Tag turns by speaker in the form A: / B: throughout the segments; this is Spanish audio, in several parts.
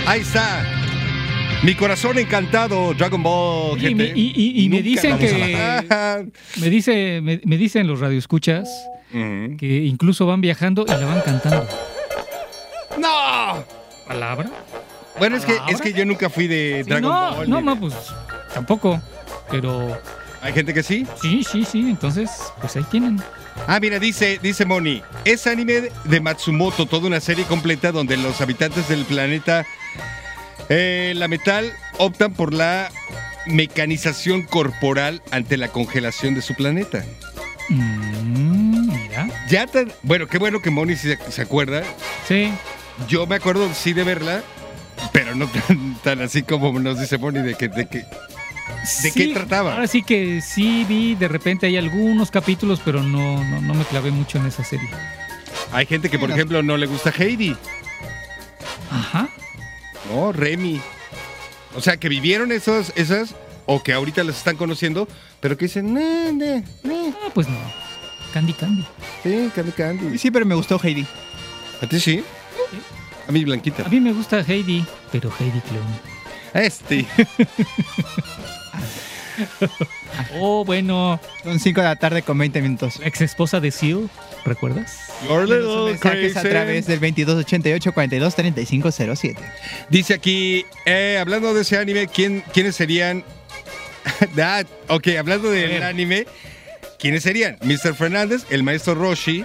A: Ahí está. Mi corazón encantado, Dragon Ball.
B: Oye,
A: gente.
B: y me
A: Nunca
B: dicen
A: vamos a
B: que
A: bajar.
B: me dicen los radioescuchas
A: Ujú.
B: que incluso van viajando y la van cantando.
A: ¡No!
B: ¿Palabra?
A: Bueno, es que yo nunca fui de
B: Sí,
A: Dragon
B: no,
A: Ball.
B: no, pues tampoco. Pero
A: Hay gente que sí.
B: sí. Entonces, pues ahí tienen.
A: Ah, mira, dice Moni, es anime de Matsumoto, toda una serie completa donde los habitantes del planeta la metal optan por la mecanización corporal ante la congelación de su planeta.
B: Mira.
A: Bueno, qué bueno que Moni se acuerda.
B: Sí.
A: Yo me acuerdo sí de verla, pero no tan así como nos dice Moni de qué trataba.
B: Ahora sí que sí vi, de repente hay algunos capítulos, pero no me clavé mucho en esa serie.
A: Hay gente que, por ejemplo, no le gusta Heidi,
B: Ajá.
A: ¿no? Remy. O sea, que vivieron esas, o que ahorita las están conociendo, pero que dicen,
B: Ah, pues no. Candy.
A: sí, Candy.
C: Sí, pero me gustó Heidi.
A: ¿A ti sí? A mí, Blanquita.
B: A mí me gusta Heidi, pero Heidi Klum. Oh, bueno.
C: Son 5 de la tarde con 20 minutos.
B: La ex esposa de Seal, ¿recuerdas?
A: Your
C: Los
A: little
C: mensajes a
A: crazy.
C: través del 2288-423507.
A: Dice aquí, hablando de ese anime, ¿quiénes serían? Ok, hablando del anime, ¿quiénes serían? Mr. Fernández, el maestro Roshi,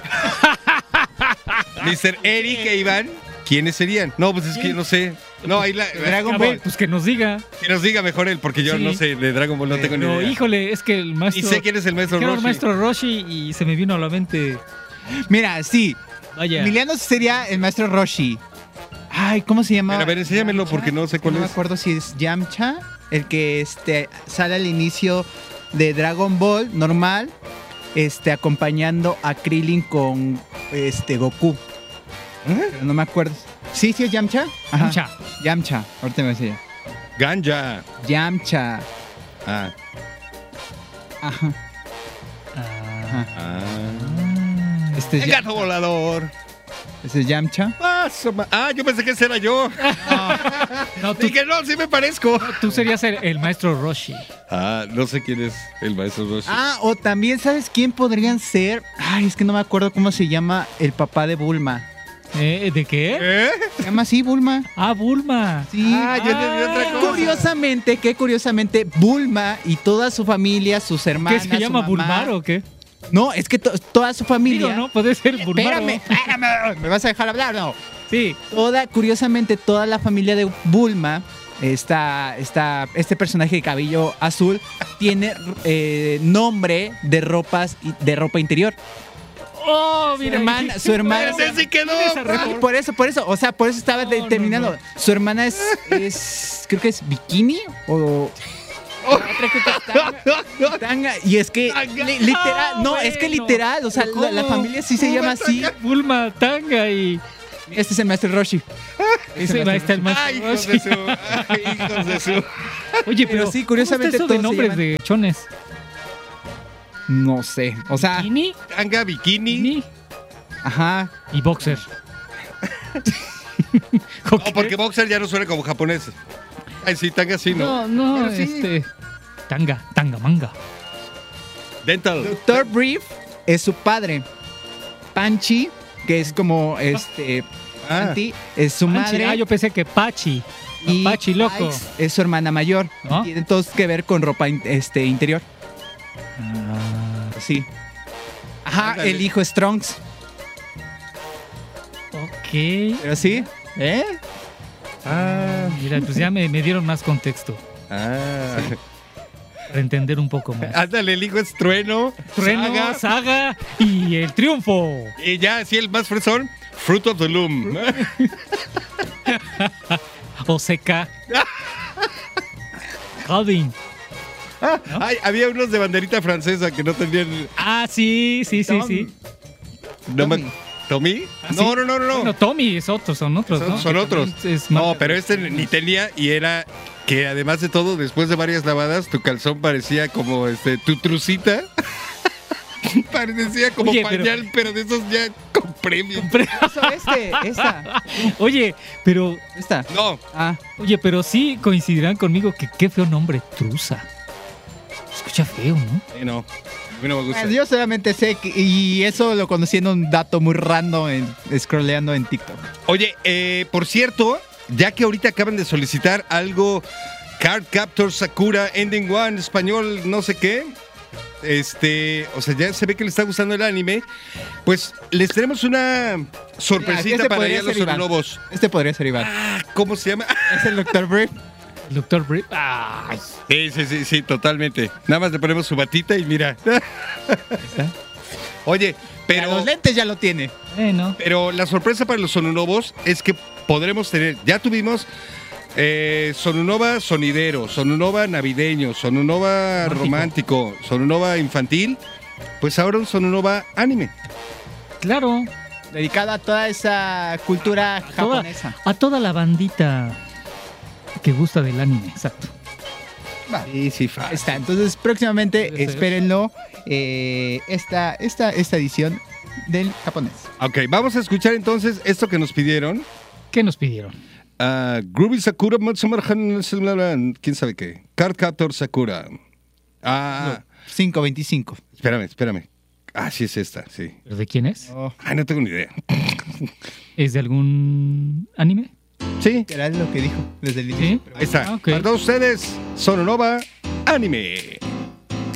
A: Mr. Eric e Iván. ¿Quiénes serían? No, pues es que yo no sé. No, ahí
B: Dragon Ball. Pues que nos diga.
A: Que nos diga mejor él, porque yo
B: Sí.
A: no sé, de Dragon Ball no tengo ni
B: No,
A: idea.
B: híjole, es que el maestro.
A: Y sé quién es el maestro
B: Quiero
A: Roshi.
B: el maestro Roshi y se me vino a la mente.
C: Mira, sí.
B: Vaya.
C: Emiliano sería el maestro Roshi. Ay, ¿cómo se llama?
A: A ver, enséñamelo porque no sé cuál
C: No me
A: es.
C: acuerdo si es Yamcha, el que sale al inicio de Dragon Ball normal, acompañando a Krillin con Goku. Pero no me acuerdo. Sí, es Yamcha. Ajá.
B: Yamcha.
C: Yamcha. Ahorita me decía.
A: Ganja.
C: Yamcha.
A: Ah.
C: Ajá.
B: Ah.
C: Este es
A: El gato volador.
C: Ese es Yamcha.
A: Yo pensé que ese era yo.
B: No, tú,
A: Dije, no, sí me parezco.
B: tú serías el maestro Roshi.
A: No sé quién es el maestro Roshi.
C: O también, ¿sabes quién podrían ser? Ay, es que no me acuerdo cómo se llama el papá de Bulma.
B: ¿De qué?
C: Se llama así, Bulma.
B: Ah, Bulma.
C: Sí.
A: Yo entendí otra cosa.
C: Curiosamente, Bulma y toda su familia, sus hermanas.
B: ¿Qué se llama
C: su mamá-
B: Bulmar o qué?
C: No, es que toda su familia.
B: Digo, ¿no? Puede ser Bulmar.
C: Espérame. ¿Me vas a dejar hablar? No.
B: Sí.
C: Curiosamente, toda la familia de Bulma, este personaje de cabello azul, tiene nombre de ropa interior.
B: Oh, mira.
C: Su hermana.
A: Ese sí quedó.
C: Por eso. O sea, por eso estaba terminando.
B: no.
C: Su hermana es. Creo que es bikini o. Otra creo que es tanga. Y es que literal, no, es que
B: bueno.
C: literal, o sea,
B: ¿Pero
C: la
B: cómo?
C: familia sí se llama así.
B: Bulma, Tanga y...
C: Este es el maestro Roshi.
B: Ese ahí está el maestro
A: Ay, hijos
B: Roshi.
A: de su. Ay, hijos de su.
B: Oye, pero
C: sí, curiosamente
B: ¿cómo está eso de
C: todos se
B: nombres
C: llaman-
B: de chones?
C: No sé, o sea,
B: Bikini,
A: Tanga, bikini.
B: Bikini
C: ajá.
B: y boxer.
A: No, porque boxer ya no suena como japonés. Ay, sí, tanga sí, ¿no?
B: No,
A: Pero sí.
B: Tanga, manga.
A: Dental.
C: Doctor Brief es su padre. Panchi, que es como Panty, es su
B: Panchi.
C: madre.
B: Yo pensé que Pachi.
C: Y
B: Pachi loco.
C: Ice es su hermana mayor.
B: ¿No?
C: Tiene todo que ver con ropa interior. Sí. Ajá,
A: Ándale.
C: el hijo es Trunks.
B: Ok.
C: Pero sí. ¿Eh?
B: Mira, pues ya me dieron más contexto. Para entender un poco más.
A: Ándale, el hijo es Trueno.
B: Trueno,
A: Saga.
B: Saga y el triunfo.
A: Y ya, así el más fresón, Fruit of the Loom.
B: Oseca. Calvin.
A: Ay, había unos de banderita francesa que no tenían.
B: Ah, sí.
A: No
C: Tommy.
A: ¿Tommy?
B: ¿Ah, sí?
A: No.
B: Bueno, Tommy es otro, son otros, ¿no?
A: Son
B: Que
A: otros.
B: también es
A: No,
B: marca
A: pero
B: de-
A: este ni tenía y era que además de todo, después de varias lavadas, tu calzón parecía como tu trucita. Parecía como
B: Oye,
A: pañal, pero de esos ya premium.
C: Esta.
B: Oye, pero
A: No,
B: sí coincidirán conmigo que qué feo nombre, Trusa. Se escucha feo, ¿no?
A: no. A mí no me gusta.
C: Bueno, yo solamente sé y eso lo conocí en un dato muy random scrolleando en TikTok.
A: Oye, por cierto, ya que ahorita acaban de solicitar algo, Card Captor Sakura Ending One, español, no sé qué. O sea, ya se ve que le está gustando el anime. Pues les tenemos una sorpresita para allá los Sonulobos.
C: Este podría ser Iván.
A: ¿Cómo se llama?
C: Es el Dr. Brief.
B: Doctor Brief.
A: Sí, totalmente. Nada más le ponemos su batita y mira. Oye, pero
C: Los lentes ya lo tiene.
B: No.
A: Pero la sorpresa para los Sonulobos es que podremos tener, ya tuvimos Sonunova sonidero, Sonunova navideño, Sonunova romántico, Sonunova infantil, pues ahora un Sonunova anime.
B: Claro.
C: Dedicada a toda esa cultura japonesa.
B: A toda la bandita que gusta del anime, exacto.
A: Sí, fácil.
C: Está, entonces próximamente
B: Puede ser.
C: espérenlo esta edición del japonés.
A: Ok, vamos a escuchar entonces esto que nos pidieron.
B: ¿Qué nos pidieron?
A: Groovy Sakura Matsumarahan, quién sabe qué. Card Captor Sakura.
C: 525.
A: Espérame. Sí es esta, sí.
B: ¿Pero de quién es?
A: No tengo ni idea.
B: ¿Es de algún anime?
A: Sí,
C: Era lo que dijo desde el inicio.
B: ¿Sí?
A: ahí está.
B: Ok.
A: Para todos ustedes, Sonunova Anime.